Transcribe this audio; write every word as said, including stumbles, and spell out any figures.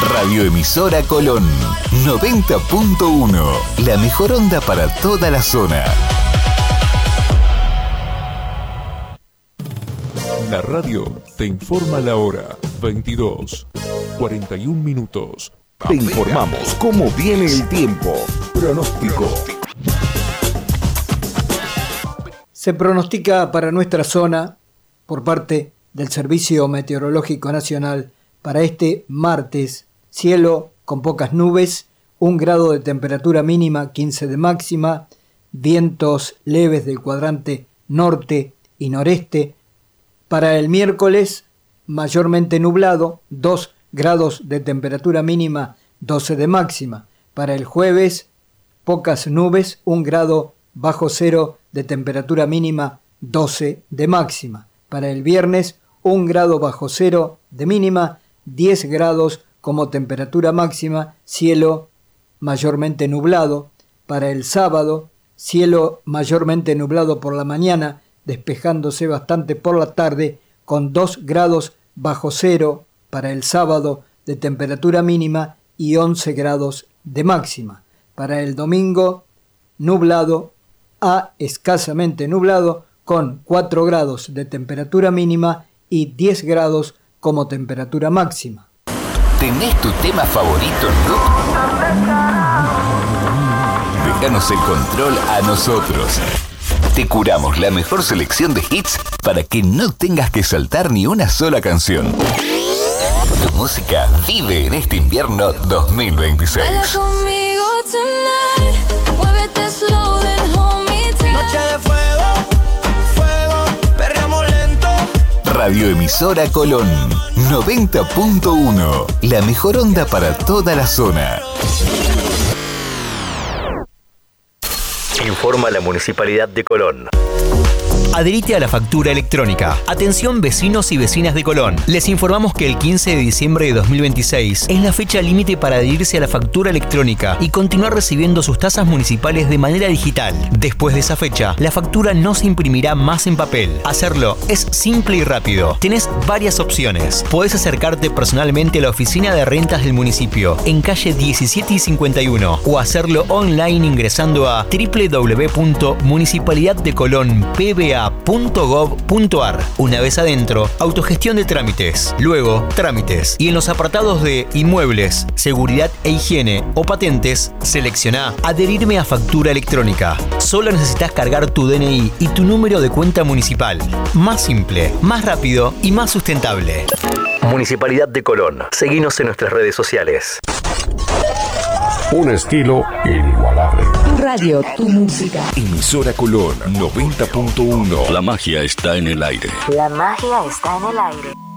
Radioemisora Colón, noventa punto uno. La mejor onda para toda la zona. La radio te informa la hora. veintidós, cuarenta y un minutos. Te informamos cómo viene el tiempo. Pronóstico. Se pronostica para nuestra zona, por parte del Servicio Meteorológico Nacional, para este martes, cielo con pocas nubes, un grado de temperatura mínima, quince de máxima, vientos leves del cuadrante norte y noreste. Para el miércoles, mayormente nublado, dos grados de temperatura mínima, doce de máxima. Para el jueves, pocas nubes, un grado bajo cero de temperatura mínima, doce de máxima. Para el viernes, un grado bajo cero de mínima, diez grados como temperatura máxima, cielo mayormente nublado. Para el sábado, cielo mayormente nublado por la mañana, despejándose bastante por la tarde, con dos grados bajo cero para el sábado de temperatura mínima y once grados de máxima. Para el domingo, nublado a escasamente nublado, con cuatro grados de temperatura mínima y diez grados como temperatura máxima. ¿Tenés tu tema favorito, no? Déjanos el control a nosotros. Te curamos la mejor selección de hits para que no tengas que saltar ni una sola canción. Tu música vive en este invierno dos mil veintiséis. Noche de fuego, fuego, perreamos lento. Radioemisora Colón, noventa punto uno. La mejor onda para toda la zona. Informa la Municipalidad de Colón. Adherite a la factura electrónica. Atención vecinos y vecinas de Colón. Les informamos que el quince de diciembre de dos mil veintiséis es la fecha límite para adherirse a la factura electrónica y continuar recibiendo sus tasas municipales de manera digital. Después de esa fecha, la factura no se imprimirá más en papel. Hacerlo es simple y rápido. Tenés varias opciones. Podés acercarte personalmente a la oficina de rentas del municipio en calle diecisiete y cincuenta y uno o hacerlo online ingresando a doble u doble u doble u punto municipalidad de colón p b a punto gov punto ar. Una vez adentro, autogestión de trámites, luego trámites, y en los apartados de inmuebles, seguridad e higiene o patentes, seleccioná adherirme a factura electrónica. Solo necesitas cargar tu D N I y tu número de cuenta municipal. Más simple, más rápido y más sustentable. Municipalidad de Colón. Seguinos en nuestras redes sociales. Un estilo inigualable. Tu radio, tu música. Emisora Colón, noventa punto uno. La magia está en el aire. La magia está en el aire.